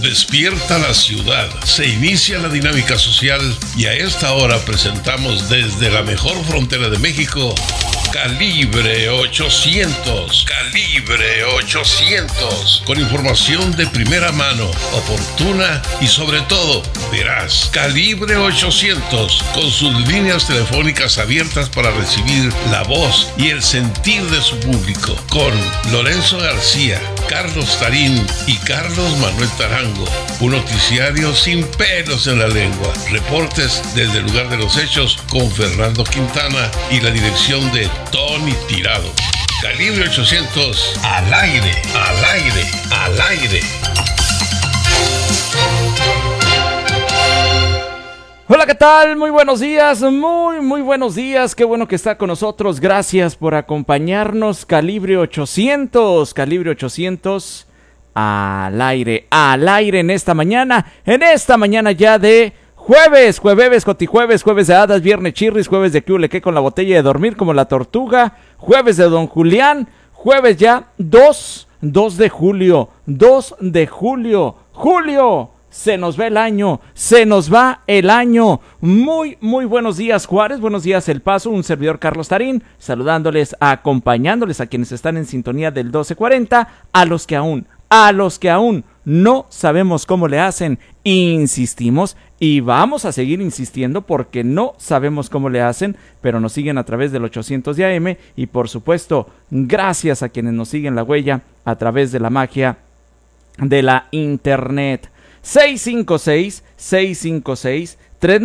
Despierta la ciudad, se inicia la dinámica social y a esta hora presentamos desde la mejor frontera de México, Calibre 800. Calibre 800. Con información de primera mano, oportuna y sobre todo veraz. Calibre 800. Con sus líneas telefónicas abiertas para recibir la voz y el sentir de su público. Con Lorenzo García, Carlos Tarín y Carlos Manuel Tarango. Un noticiario sin pelos en la lengua. Reportes desde el lugar de los hechos con Fernando Quintana y la dirección de Tony Tirado. Calibre 800, al aire, al aire, al aire. Hola, ¿qué tal? Muy buenos días, muy buenos días. Qué bueno que está con nosotros. Gracias por acompañarnos. Calibre 800, Calibre 800, al aire en esta mañana ya de jueves, cotijueves, jueves de hadas, viernes chirris, jueves de que con la botella de dormir como la tortuga, jueves de Don Julián, jueves ya 2 de julio, julio. Se nos va el año, Muy buenos días, Juárez, buenos días, El Paso, un servidor Carlos Tarín, saludándoles, acompañándoles a quienes están en sintonía del 1240, a los que aún no sabemos cómo le hacen, insistimos y vamos a seguir insistiendo porque no sabemos cómo le hacen, pero nos siguen a través del 800 de AM y por supuesto, gracias a quienes nos siguen la huella a través de la magia de la internet. 656-396-7232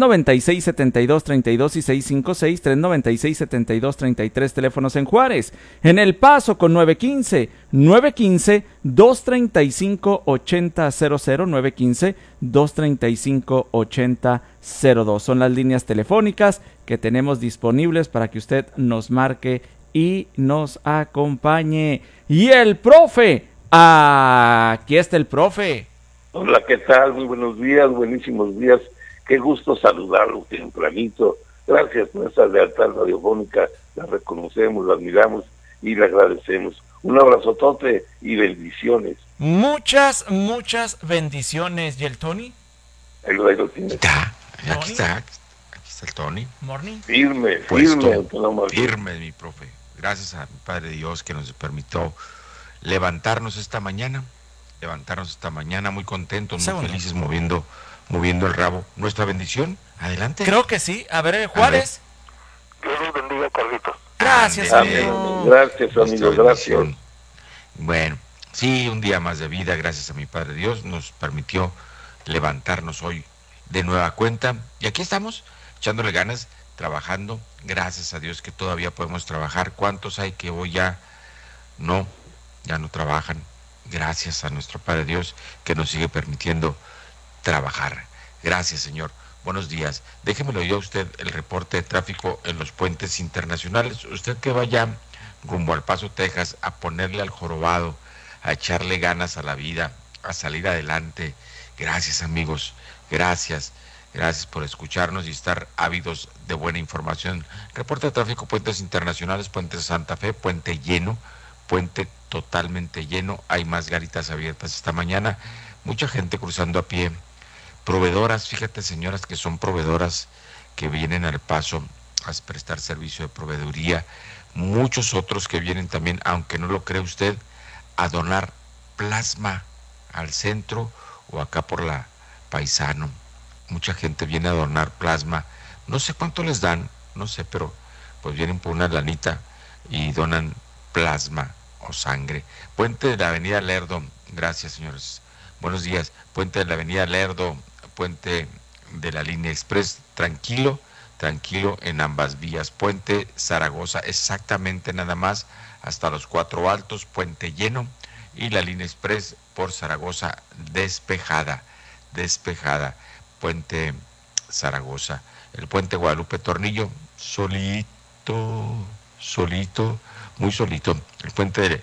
y 656-396-7233 teléfonos en Juárez. En El Paso con 915-235-8000, 915-235-8002. Son las líneas telefónicas que tenemos disponibles para que usted nos marque y nos acompañe. Y el profe, aquí está el profe. Hola, ¿qué tal? Muy buenos días, buenísimos días. Qué gusto saludarlo tempranito. Gracias por esa lealtad radiofónica. La reconocemos, la admiramos y le agradecemos. Un abrazotote y bendiciones. Muchas bendiciones. ¿Y el Tony? Ahí lo tiene. Aquí está el Tony. Morning. Firme, mi profe. Gracias a mi Padre Dios que nos permitió levantarnos esta mañana, muy contentos, muy felices, moviendo el rabo. Nuestra bendición, adelante. Creo que sí. A ver, Juárez. Dios los bendiga, Carlitos. Gracias, amigo. Gracias, amigo, gracias. Bueno, sí, un día más de vida, gracias a mi Padre Dios, nos permitió levantarnos hoy de nueva cuenta. Y aquí estamos, echándole ganas, trabajando. Gracias a Dios que todavía podemos trabajar. ¿Cuántos hay que hoy ya no trabajan? Gracias a nuestro Padre Dios que nos sigue permitiendo trabajar. Gracias, Señor. Buenos días. Déjemelo yo a usted el reporte de tráfico en los puentes internacionales. Usted que vaya rumbo al Paso, Texas, a ponerle al jorobado, a echarle ganas a la vida, a salir adelante. Gracias, amigos. Gracias por escucharnos y estar ávidos de buena información. Reporte de tráfico, puentes internacionales, puente de Santa Fe, puente lleno, puente totalmente lleno, hay más garitas abiertas esta mañana, mucha gente cruzando a pie, proveedoras, fíjate señoras que son proveedoras que vienen al Paso a prestar servicio de proveeduría, muchos otros que vienen también, aunque no lo cree usted, a donar plasma al centro o acá por la Paisano, mucha gente viene a donar plasma, no sé cuánto les dan, no sé, pero pues vienen por una lanita y donan plasma o sangre. Puente de la avenida Lerdo, gracias señores, buenos días. Puente de la avenida Lerdo, puente de la línea Express, tranquilo en ambas vías. Puente Zaragoza, exactamente nada más hasta los 4 Altos, puente lleno, y la línea Express por Zaragoza despejada. Puente Zaragoza. El puente Guadalupe Tornillo, solito, muy solito. El puente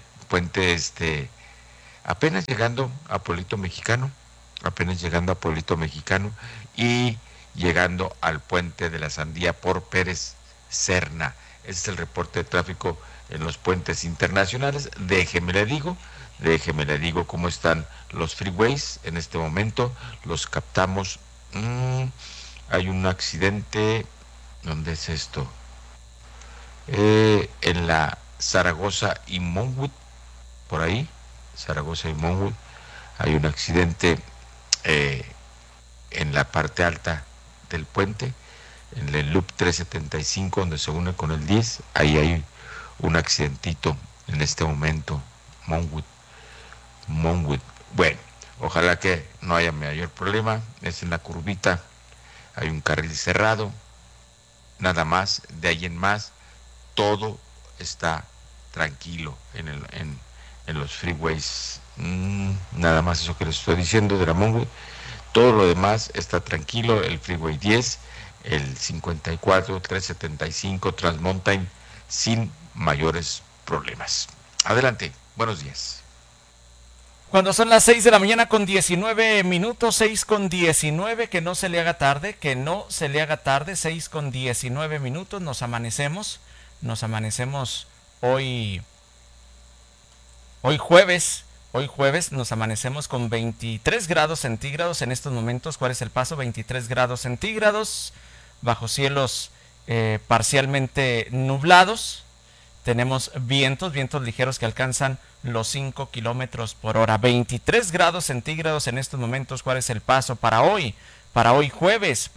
apenas llegando a Pueblito Mexicano y llegando al puente de la Sandía por Pérez Serna. Ese es el reporte de tráfico en los puentes internacionales. Déjeme le digo Déjeme le digo cómo están los freeways en este momento. Los captamos. Hay un accidente. ¿Dónde es esto? En la Zaragoza y Monwood, por ahí, Zaragoza y Monwood, hay un accidente en la parte alta del puente, en el loop 375, donde se une con el 10, ahí hay un accidentito en este momento, Monwood. Bueno, ojalá que no haya mayor problema. Es en la curvita, hay un carril cerrado, nada más, de ahí en más, todo está tranquilo en los freeways. Nada más eso que les estoy diciendo de la Monwood. Todo lo demás está tranquilo, el freeway 10, el 54, 375, Transmountain, sin mayores problemas. Adelante, buenos días. Cuando son las 6 de la mañana con 19 minutos, 6:19, que no se le haga tarde, 6:19 minutos, nos amanecemos hoy jueves nos amanecemos con 23 grados centígrados en estos momentos. ¿Cuál es el paso? 23 grados centígrados, bajo cielos parcialmente nublados. Tenemos vientos ligeros que alcanzan los 5 kilómetros por hora. 23 grados centígrados en estos momentos. ¿Cuál es el paso para hoy? Para hoy jueves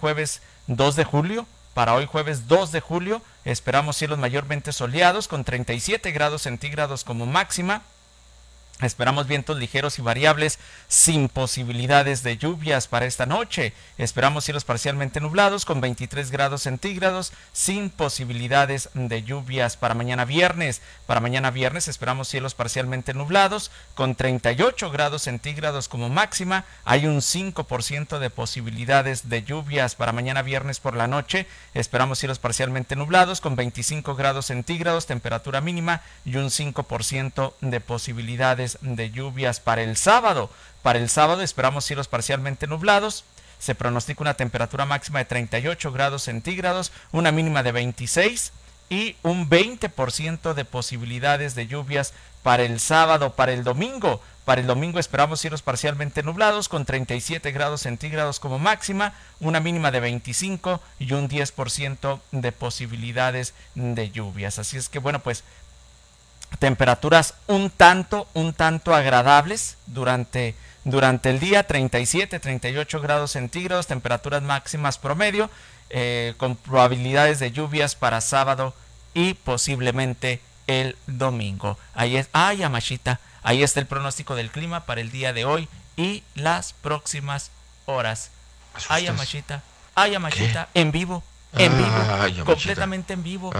2 de julio. Para hoy jueves 2 de julio esperamos cielos mayormente soleados con 37 grados centígrados como máxima. Esperamos vientos ligeros y variables sin posibilidades de lluvias para esta noche. Esperamos cielos parcialmente nublados con 23 grados centígrados sin posibilidades de lluvias para mañana viernes. Para mañana viernes esperamos cielos parcialmente nublados con 38 grados centígrados como máxima. Hay un 5% de posibilidades de lluvias para mañana viernes por la noche. Esperamos cielos parcialmente nublados con 25 grados centígrados, temperatura mínima, y un 5% de posibilidades de lluvias para el sábado. Para el sábado esperamos cielos parcialmente nublados. Se pronostica una temperatura máxima de 38 grados centígrados, una mínima de 26 y un 20% de posibilidades de lluvias para el sábado. Para el domingo esperamos cielos parcialmente nublados con 37 grados centígrados como máxima, una mínima de 25 y un 10% de posibilidades de lluvias. Así es que bueno, pues temperaturas un tanto agradables durante el día, 37, 38 grados centígrados, temperaturas máximas promedio, con probabilidades de lluvias para sábado y posiblemente el domingo. Yamashita, ahí está el pronóstico del clima para el día de hoy y las próximas horas. Yamashita, en vivo, completamente en vivo,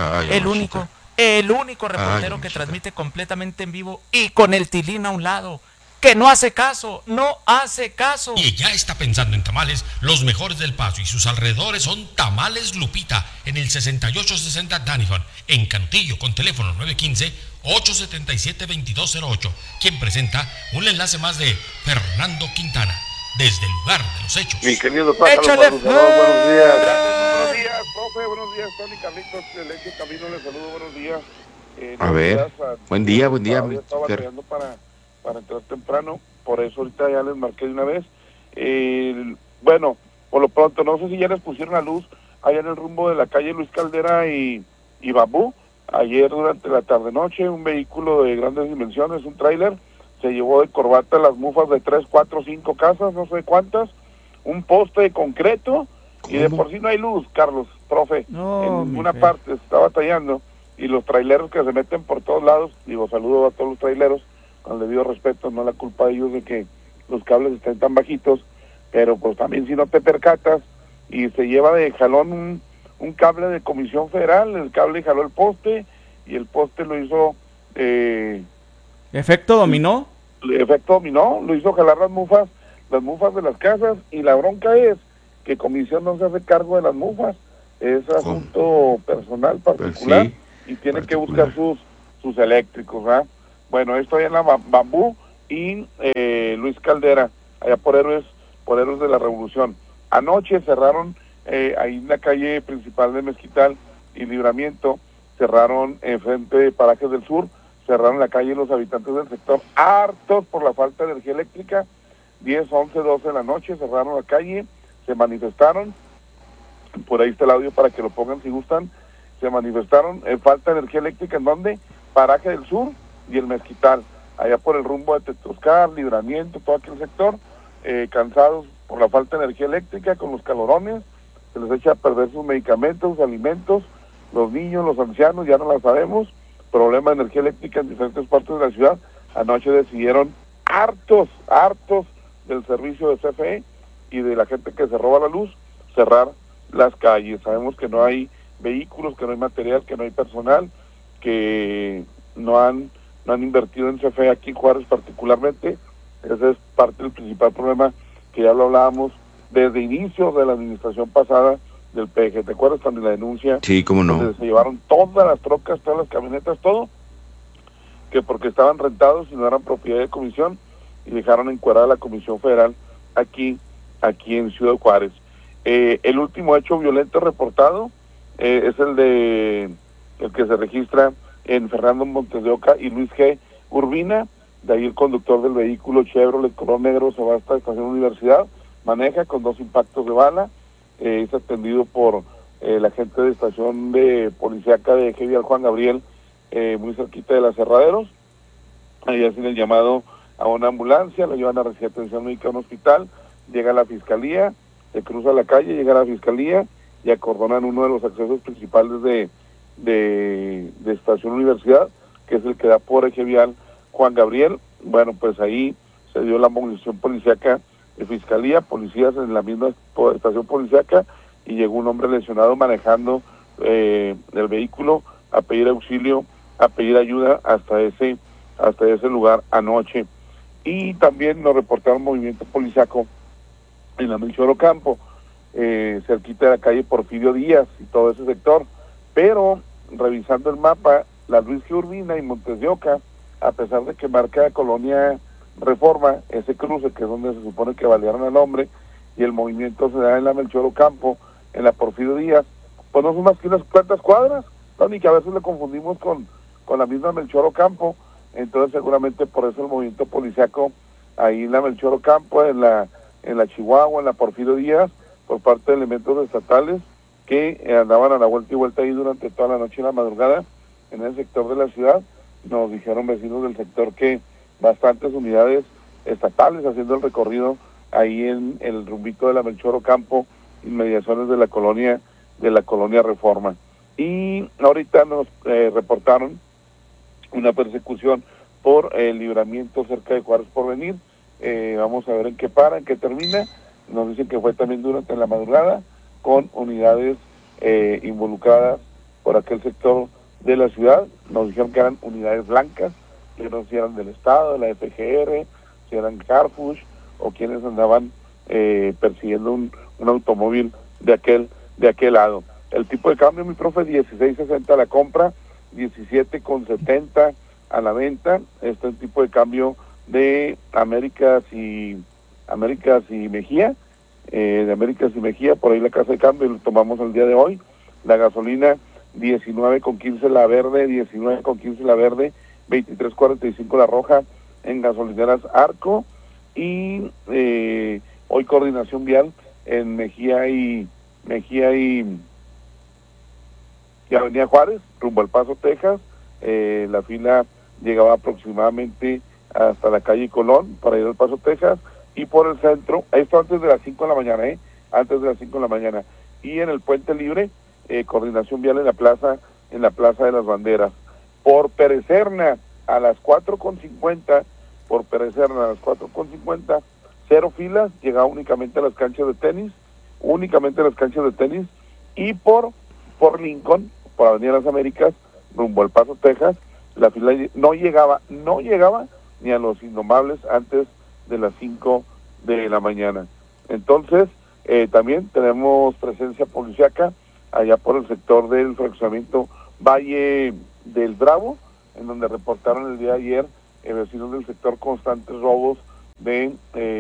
el único reportero que transmite completamente en vivo y con el tilín a un lado, que no hace caso. Y ya está pensando en tamales, los mejores del Paso y sus alrededores son Tamales Lupita, en el 6860 Daniford, en Cantillo, con teléfono 915-877-2208, quien presenta un enlace más de Fernando Quintana, desde el lugar de los hechos. Mi querido Pájaro, ¡Échale! buenos días. Buenos días, profe, buenos días, Tony Carlitos, el Eje Camino, les saludo, buenos días. A ver, buen día. Estaba batallando para entrar temprano, por eso ahorita ya les marqué de una vez. Bueno, por lo pronto, no sé si ya les pusieron la luz allá en el rumbo de la calle Luis Caldera y Bambú. Ayer durante la tarde-noche, un vehículo de grandes dimensiones, un tráiler, se llevó de corbata las mufas de 3, 4, 5 casas, no sé cuántas, un poste de concreto. ¿Cómo? Y de por sí no hay luz, Carlos, profe, en ninguna parte se está batallando, y los traileros que se meten por todos lados, saludo a todos los traileros, con el debido respeto, no es la culpa de ellos de que los cables estén tan bajitos, pero pues también si no te percatas, y se lleva de jalón un cable de Comisión Federal, el cable jaló el poste, y el poste lo hizo... ¿Efecto dominó? Lo hizo jalar las mufas de las casas, y la bronca es que Comisión no se hace cargo de las mufas, es asunto personal, particular, pues sí, y tiene que buscar sus eléctricos, ¿verdad? Bueno, esto allá en la Bambú y Luis Caldera, allá por Héroes de la Revolución. Anoche cerraron, ahí en la calle principal de Mezquital y Libramiento, cerraron frente de Parajes del Sur, cerraron la calle los habitantes del sector, hartos por la falta de energía eléctrica. 10, 11, 12 de la noche cerraron la calle, se manifestaron, por ahí está el audio para que lo pongan si gustan, se manifestaron, falta de energía eléctrica, ¿en dónde? Paraje del Sur y el Mezquital, allá por el rumbo de Tetroscar, Libramiento, todo aquel sector, cansados por la falta de energía eléctrica, con los calorones, se les echa a perder sus medicamentos, sus alimentos, los niños, los ancianos, ya no la sabemos, problema de energía eléctrica en diferentes partes de la ciudad. Anoche decidieron, hartos del servicio de CFE y de la gente que se roba la luz, cerrar las calles. Sabemos que no hay vehículos, que no hay material, que no hay personal, que no han invertido en CFE aquí en Juárez particularmente. Ese es parte del principal problema, que ya lo hablábamos desde inicio de la administración pasada del PG. ¿Te acuerdas cuando la denuncia? Sí, cómo no. Donde se llevaron todas las trocas, todas las camionetas, todo, que porque estaban rentados y no eran propiedad de comisión, y dejaron encuadrada la Comisión Federal aquí en Ciudad Juárez. El último hecho violento reportado es el que se registra en Fernando Montes de Oca y Luis G. Urbina. De ahí el conductor del vehículo Chevrolet color negro se va hasta Estación Universidad, maneja con 2 impactos de bala, es atendido por la gente de estación de policíaca de Eje Vial Juan Gabriel, muy cerquita de las Cerraderos. Ahí hacen el llamado a una ambulancia, lo llevan a recibir atención médica a un hospital, llega a la fiscalía, se cruza la calle, llega a la fiscalía y acordonan uno de los accesos principales de Estación Universidad, que es el que da por Eje Vial Juan Gabriel. Bueno, pues ahí se dio la movilización policíaca de fiscalía, policías en la misma estación policíaca, y llegó un hombre lesionado manejando el vehículo a pedir auxilio, a pedir ayuda hasta ese lugar anoche. Y también nos reportaron movimiento policiaco en la Melchor Ocampo, cerquita de la calle Porfirio Díaz y todo ese sector, pero revisando el mapa, la Luis G. Urbina y Montes de Oca, a pesar de que marca Colonia Reforma, ese cruce que es donde se supone que balearon al hombre, y el movimiento se da en la Melchor Ocampo, en la Porfirio Díaz, pues no son más que unas cuantas cuadras, ¿no? Ni que a veces le confundimos con la misma Melchor Ocampo. Entonces seguramente por eso el movimiento policiaco ahí en la Melchor Ocampo, en la Chihuahua, en la Porfirio Díaz, por parte de elementos estatales que andaban a la vuelta y vuelta ahí durante toda la noche y la madrugada en el sector de la ciudad. Nos dijeron vecinos del sector que bastantes unidades estatales haciendo el recorrido ahí en el rumbito de la Melchor Ocampo, inmediaciones de la colonia Reforma. Y ahorita nos reportaron una persecución por el Libramiento cerca de Juárez Porvenir. Vamos a ver en qué termina. Nos dicen que fue también durante la madrugada, con unidades involucradas por aquel sector de la ciudad. Nos dijeron que eran unidades blancas, que no sé si eran del Estado, de la FGR, si eran Carfush, o quienes andaban persiguiendo un automóvil de aquel lado. El tipo de cambio, mi profe, 16.60 a la compra, 17.70 a la venta. Este es el tipo de cambio de Américas y Mejía, por ahí la casa de cambio lo tomamos el día de hoy. La gasolina 19.15 la verde, 23.45 la roja en gasolineras Arco, y hoy coordinación vial en Mejía y Avenida Juárez, rumbo al Paso, Texas. La fila llegaba aproximadamente hasta la calle Colón para ir al Paso, Texas, y por el centro, esto antes de las 5 de la mañana, antes de las 5 de la mañana, y en el Puente Libre, coordinación vial en la plaza de las Banderas. Por Perecerna a las 4.50, cero filas, llegaba únicamente a las canchas de tenis, y por Lincoln, por Avenida Las Américas, rumbo al Paso, Texas, la fila no llegaba ni a los Indomables antes de las 5 de la mañana. Entonces, también tenemos presencia policiaca allá por el sector del fraccionamiento Valle del Bravo, en donde reportaron el día de ayer vecinos del sector constantes robos de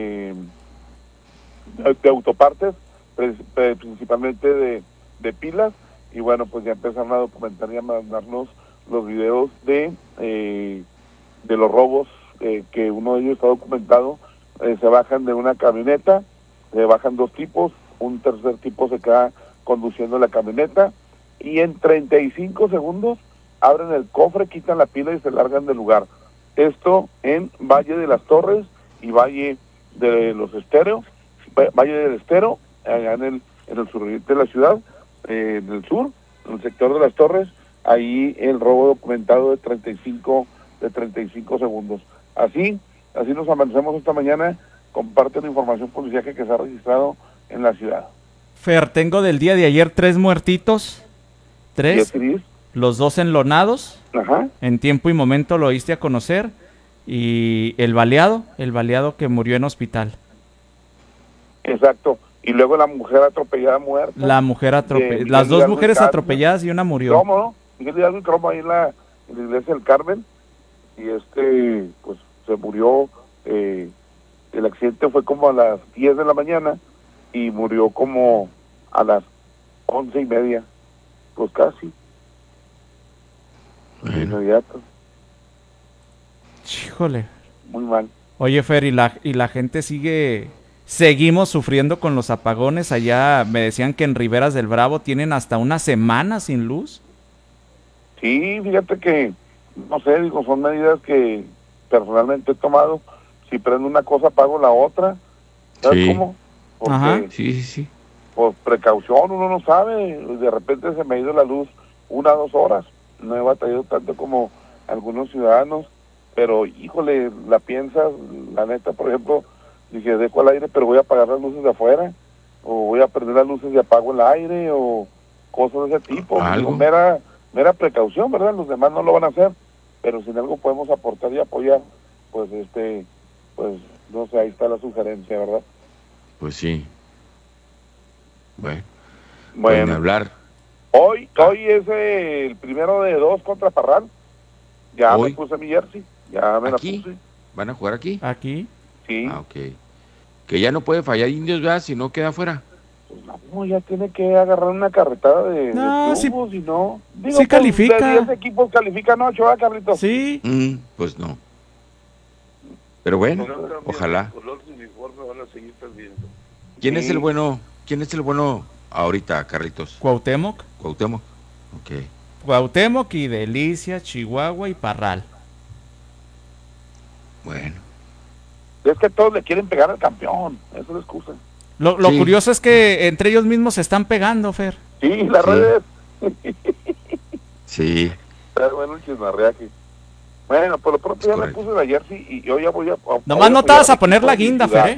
autopartes, principalmente de pilas, y bueno, pues ya empezaron a documentar y a mandarnos los videos de los robos, que uno de ellos está documentado. Se bajan de una camioneta, se bajan 2 tipos, un tercer tipo se queda conduciendo la camioneta y en 35 segundos abren el cofre, quitan la pila y se largan del lugar. Esto en Valle de las Torres y Valle de los Esteros, Valle del Estero, allá en el suroriente de la ciudad, en el sur, en el sector de las Torres, ahí el robo documentado de 35 segundos. Así nos amanecemos esta mañana, comparte la información policial que se ha registrado en la ciudad. Fer, tengo del día de ayer 3 muertitos, 3, los 2 enlonados. Ajá. En tiempo y momento lo oíste a conocer, y el baleado que murió en hospital. Exacto, y luego la mujer atropellada muerta. Las 2 mujeres atropelladas y una murió. ¿Cómo no? Miguel Hidalgo y Cromo ahí en la iglesia del Carmen, y pues se murió. El accidente fue como a las 10 de la mañana y murió como a las 11:30, pues casi. De inmediato. Híjole. Muy mal. Oye, Fer, y la gente seguimos sufriendo con los apagones. Allá me decían que en Riberas del Bravo tienen hasta una semana sin luz. Sí, fíjate que, no sé, digo, son medidas que personalmente he tomado. Si prendo una cosa, apago la otra. ¿Sabes cómo? Porque, ajá. Sí. Por precaución, uno no sabe. De repente se me ha ido la luz 1 o 2 horas. No he batallado tanto como algunos ciudadanos, pero híjole, la piensas, la neta, por ejemplo, dije, dejo el aire, pero voy a apagar las luces de afuera, o voy a prender las luces y apago el aire, o cosas de ese tipo. Digo, mera precaución, ¿verdad? Los demás no lo van a hacer, pero si en algo podemos aportar y apoyar, pues pues no sé, ahí está la sugerencia, ¿verdad? Pues sí. Bueno. Pueden hablar. Hoy es el primero de 2 contra Parral. Ya me puse mi jersey, ya me ¿Aquí? la puse. ¿Van a jugar aquí? Aquí. Sí. Ok. Que ya no puede fallar Indios, ¿verdad? Si no queda afuera. Pues no, ya tiene que agarrar una carretada de triunfos, sí, y no. Digo, sí califica. De 10 equipos califican 8, ¿verdad, Carlitos? Sí. Pues no. Pero bueno, ojalá. ¿Quién es el bueno? ¿Quién es el bueno ahorita, Carlitos? Cuauhtémoc. Ok. Cuauhtémoc y Delicia, Chihuahua y Parral. Bueno. Es que todos le quieren pegar al campeón, esa es la excusa. Lo curioso es que entre ellos mismos se están pegando, Fer. Sí, las redes. Sí. Pero bueno, el chismarreaje. Bueno, por lo pronto ya me puse la jersey y yo ya voy a... Nomás no te vas a poner la guinda, Fer,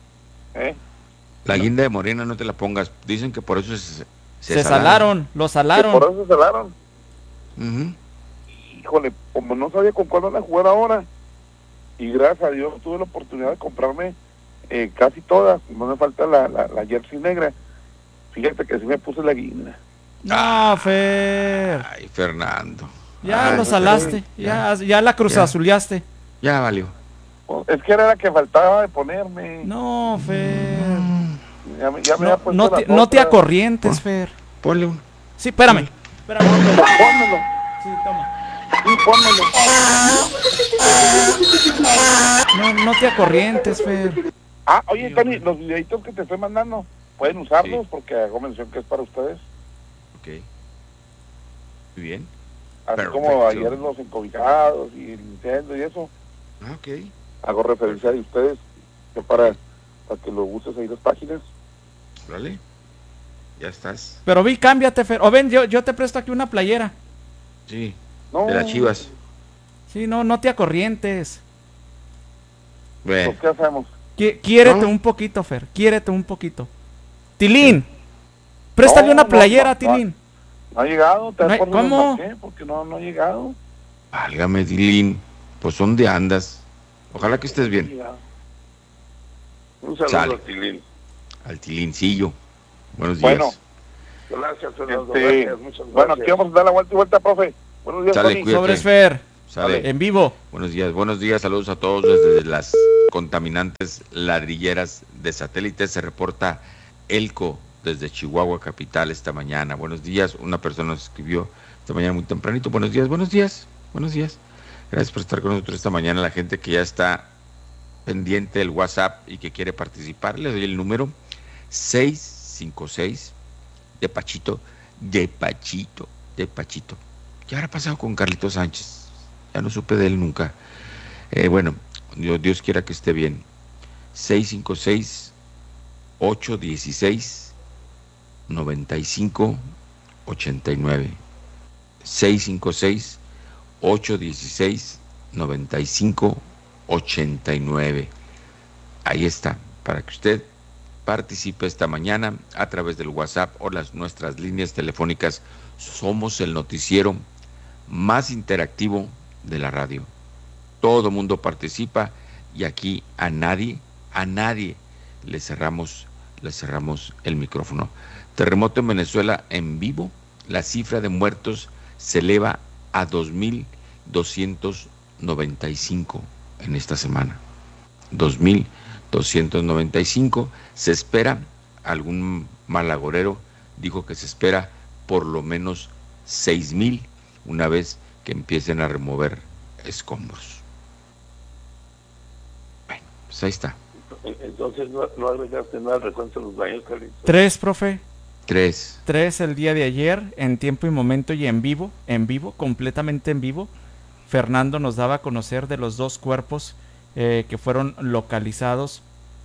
La guinda de Morena no te la pongas. Dicen que por eso se salaron, lo salaron. Que por eso se salaron. Uh-huh. Híjole, como no sabía con cuál van a jugar ahora, y gracias a Dios tuve la oportunidad de comprarme casi todas, no me falta la jersey negra. Fíjate que sí me puse la guinda. No, Fer. Ay, Fernando. Ya lo salaste, ya la cruzazuleaste. Ya valió. Es que era la que faltaba de ponerme. No, Fer. Ya me había puesto no te acorrientes, Fer. Ponle uno. Sí, espérame. Pónmelo. Sí, toma. Sí, pónmelo. No te acorrientes, Fer. Oye, Tony, los videitos que te estoy mandando, pueden usarlos porque hago mención que es para ustedes. Ok. Muy bien. Así Perfecto. como ayer los encobijados y el incendio y eso. Ok. Hago referencia de ustedes que para que lo uses ahí las páginas. Vale. Ya estás. Pero cámbiate, Fer. O ven, yo te presto aquí una playera. Sí. No. De las Chivas. Sí, no te acorrientes. Bueno. ¿Qué hacemos? Quiérete un poquito, Fer. Quiérete un poquito. Tilín. Préstale una playera, Tilín. No ha llegado. ¿Cómo? Porque no ha llegado. Válgame, Tilín. Pues ¿dónde andas? Ojalá que estés bien. Un saludo Sale. a Tilín. Al Tilincillo. Buenos días. Bueno. Gracias, Fernando. Gracias, muchas gracias. Bueno, aquí vamos a dar la vuelta, profe. Buenos días, Sale, Tony. cuídate. Sobres, Fer. Sale. En vivo. Buenos días, saludos a todos desde las contaminantes ladrilleras de satélite. Se reporta Elco desde Chihuahua capital esta mañana. Buenos días, una persona nos escribió, esta mañana muy tempranito. Buenos días, buenos días, buenos días. Gracias por estar con nosotros esta mañana. La gente que ya está pendiente del WhatsApp y que quiere participar, le doy el número 656 de Pachito. ¿Qué habrá pasado con Carlitos Sánchez? Ya no supe de él nunca. Bueno, Dios quiera que esté bien. 656-816-9589. 656-816-9589. Ahí está, para que usted participe esta mañana a través del WhatsApp o nuestras líneas telefónicas. Somos el noticiero más interactivo de la radio. Todo mundo participa y aquí a nadie le cerramos el micrófono. Terremoto en Venezuela en vivo. La cifra de muertos se eleva a 2.295 en esta semana. 2.295. Se espera, algún malagorero dijo que se espera por lo menos 6.000 una vez que empiecen a remover escombros. Bueno, pues ahí está. Entonces no agregaste nada al recuento de los daños, Carlitos. 3, profe. 3 el día de ayer, en tiempo y momento y en vivo, completamente en vivo. Fernando nos daba a conocer de los 2 cuerpos que fueron localizados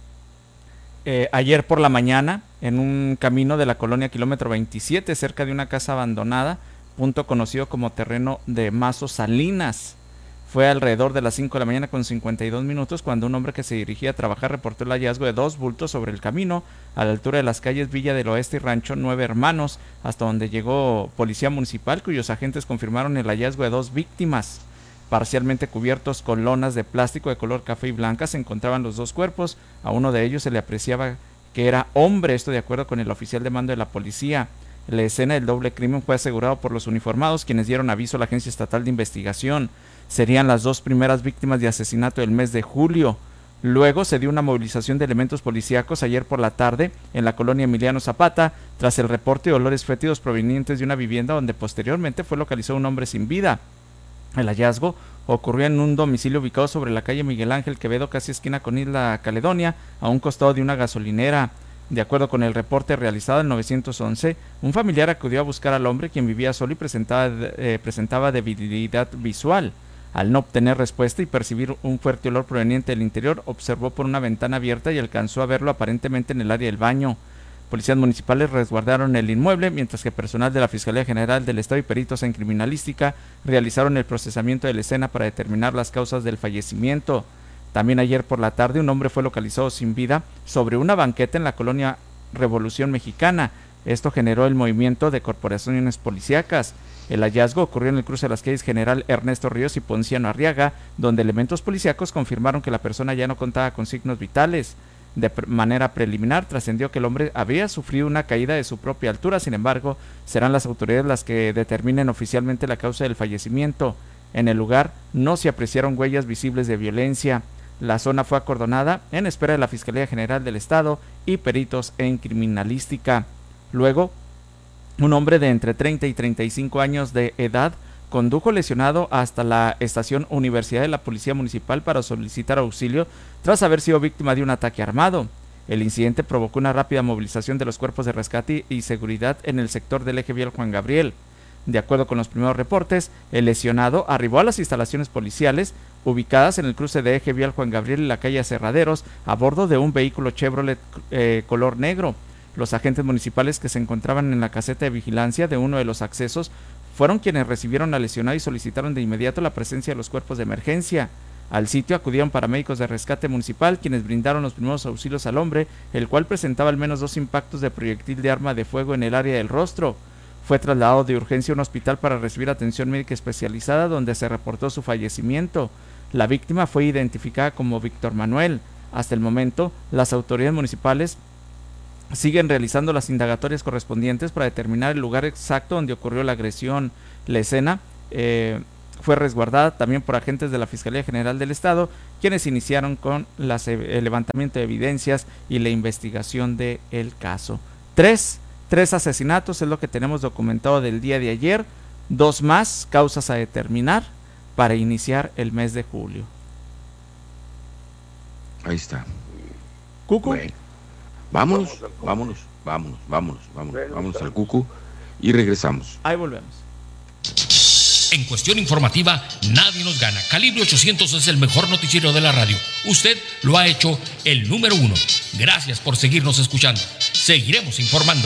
ayer por la mañana en un camino de la colonia Kilómetro 27, cerca de una casa abandonada, punto conocido como terreno de Mazo Salinas. Fue alrededor de las 5 de la mañana con 52 minutos cuando un hombre que se dirigía a trabajar reportó el hallazgo de 2 bultos sobre el camino a la altura de las calles Villa del Oeste y Rancho 9 Hermanos, hasta donde llegó policía municipal, cuyos agentes confirmaron el hallazgo de 2 víctimas. Parcialmente cubiertos con lonas de plástico de color café y blanca se encontraban los 2 cuerpos. A uno de ellos se le apreciaba que era hombre, esto de acuerdo con el oficial de mando de la policía. La escena del doble crimen fue asegurado por los uniformados, quienes dieron aviso a la Agencia Estatal de Investigación. Serían las 2 primeras víctimas de asesinato del mes de julio. Luego se dio una movilización de elementos policíacos ayer por la tarde en la colonia Emiliano Zapata, tras el reporte de olores fétidos provenientes de una vivienda donde posteriormente fue localizado un hombre sin vida. El hallazgo ocurrió en un domicilio ubicado sobre la calle Miguel Ángel Quevedo, casi esquina con Isla Caledonia, a un costado de una gasolinera. De acuerdo con el reporte realizado en 911, un familiar acudió a buscar al hombre, quien vivía solo y presentaba debilidad visual. Al no obtener respuesta y percibir un fuerte olor proveniente del interior, observó por una ventana abierta y alcanzó a verlo aparentemente en el área del baño. Policías municipales resguardaron el inmueble, mientras que personal de la Fiscalía General del Estado y peritos en criminalística realizaron el procesamiento de la escena para determinar las causas del fallecimiento. También ayer por la tarde un hombre fue localizado sin vida sobre una banqueta en la colonia Revolución Mexicana. Esto generó el movimiento de corporaciones policíacas. El hallazgo ocurrió en el cruce de las calles General Ernesto Ríos y Ponciano Arriaga, donde elementos policíacos confirmaron que la persona ya no contaba con signos vitales. De manera preliminar trascendió que el hombre había sufrido una caída de su propia altura. Sin embargo, serán las autoridades las que determinen oficialmente la causa del fallecimiento. En el lugar no se apreciaron huellas visibles de violencia. La zona fue acordonada en espera de la Fiscalía General del Estado y peritos en criminalística. Luego, un hombre de entre 30 y 35 años de edad condujo lesionado hasta la estación Universidad de la Policía Municipal para solicitar auxilio tras haber sido víctima de un ataque armado. El incidente provocó una rápida movilización de los cuerpos de rescate y seguridad en el sector del eje vial Juan Gabriel. De acuerdo con los primeros reportes, el lesionado arribó a las instalaciones policiales ubicadas en el cruce de eje vial Juan Gabriel y la calle Aserraderos a bordo de un vehículo Chevrolet color negro. Los agentes municipales que se encontraban en la caseta de vigilancia de uno de los accesos fueron quienes recibieron al lesionado y solicitaron de inmediato la presencia de los cuerpos de emergencia. Al sitio acudieron paramédicos de rescate municipal, quienes brindaron los primeros auxilios al hombre, el cual presentaba al menos 2 impactos de proyectil de arma de fuego en el área del rostro. Fue trasladado de urgencia a un hospital para recibir atención médica especializada, donde se reportó su fallecimiento. La víctima fue identificada como Víctor Manuel. Hasta el momento, las autoridades municipales siguen realizando las indagatorias correspondientes para determinar el lugar exacto donde ocurrió la agresión. La escena fue resguardada también por agentes de la Fiscalía General del Estado, quienes iniciaron con el levantamiento de evidencias y la investigación del caso. Tres asesinatos es lo que tenemos documentado del día de ayer. 2 más causas a determinar para iniciar el mes de julio. Ahí está. Cucu. Bueno, vámonos al Cucu y regresamos. Ahí volvemos. En cuestión informativa, nadie nos gana. Calibre 800 es el mejor noticiero de la radio. Usted lo ha hecho el número 1. Gracias por seguirnos escuchando. Seguiremos informando.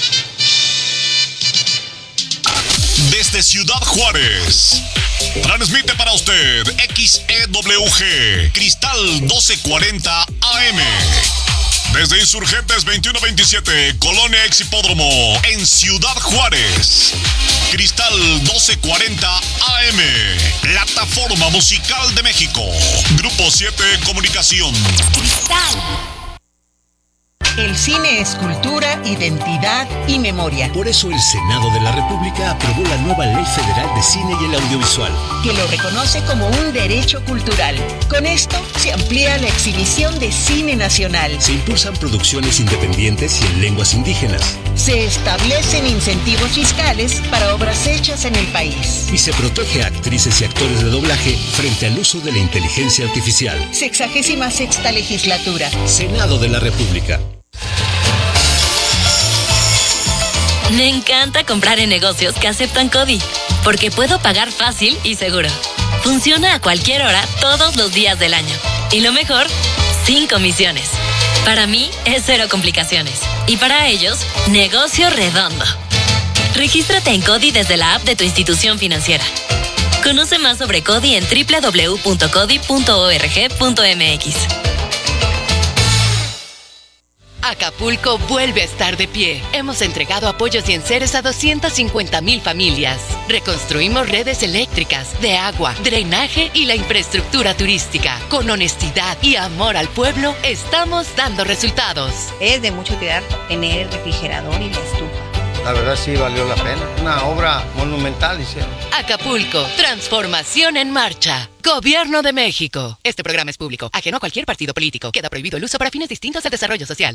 Desde Ciudad Juárez, transmite para usted XEWG Cristal 1240 AM. Desde Insurgentes 2127, Colonia Ex Hipódromo, en Ciudad Juárez. Cristal 1240 AM, Plataforma Musical de México. Grupo 7 Comunicación. Cristal. El cine es cultura, identidad y memoria. Por eso el Senado de la República aprobó la nueva Ley Federal de Cine y el Audiovisual, que lo reconoce como un derecho cultural. Con esto se amplía la exhibición de cine nacional. Se impulsan producciones independientes y en lenguas indígenas. Se establecen incentivos fiscales para obras hechas en el país. Y se protege a actrices y actores de doblaje frente al uso de la inteligencia artificial. 66ª legislatura. Senado de la República. Me encanta comprar en negocios que aceptan CODI, porque puedo pagar fácil y seguro. Funciona a cualquier hora, todos los días del año. Y lo mejor, sin comisiones. Para mí es 0 complicaciones. Y para ellos, negocio redondo. Regístrate en CODI desde la app de tu institución financiera. Conoce más sobre CODI en www.codi.org.mx. Acapulco vuelve a estar de pie. Hemos entregado apoyos y enseres a 250,000 familias. Reconstruimos redes eléctricas, de agua, drenaje y la infraestructura turística. Con honestidad y amor al pueblo, estamos dando resultados. Es de mucha utilidad tener el refrigerador y la estufa. La verdad sí valió la pena. Una obra monumental hicieron. Acapulco, transformación en marcha. Gobierno de México. Este programa es público, ajeno a cualquier partido político. Queda prohibido el uso para fines distintos al desarrollo social.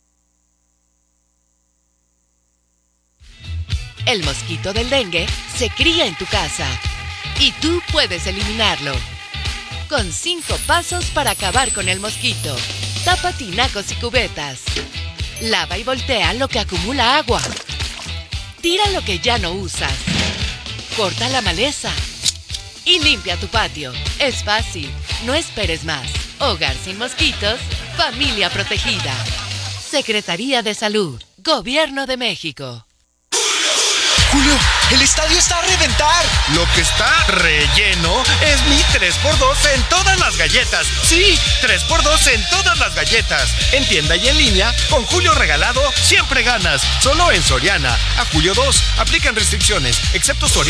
El mosquito del dengue se cría en tu casa y tú puedes eliminarlo. Con 5 pasos para acabar con el mosquito. Tapa tinacos y cubetas. Lava y voltea lo que acumula agua. Tira lo que ya no usas. Corta la maleza. Y limpia tu patio. Es fácil. No esperes más. Hogar sin mosquitos. Familia protegida. Secretaría de Salud. Gobierno de México. Julio, el estadio está a reventar. Lo que está relleno es mi 3x2 en todas las galletas. Sí, 3x2 en todas las galletas. En tienda y en línea, con Julio regalado, siempre ganas. Solo en Soriana. A julio 2, aplican restricciones, excepto Soriana.